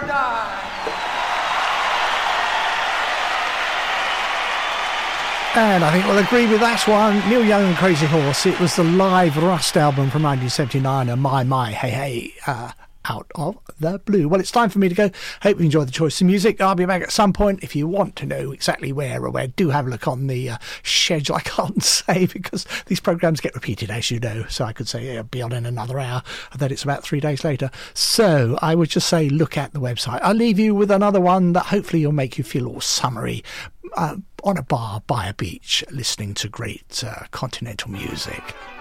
die. And I think we'll agree with that one. Neil Young and Crazy Horse. It was the live Rust album from 1979 and My, Hey, Hey, out of the blue. Well, it's time for me to go. Hope you enjoyed the choice of music. I'll be back at some point. If you want to know exactly where or where, do have a look on the schedule. I can't say because these programmes get repeated, as you know. So I could say it'll be on in another hour, and then it's about 3 days later. So I would just say look at the website. I'll leave you with another one that hopefully will make you feel all summery. On a bar by a beach listening to great continental music.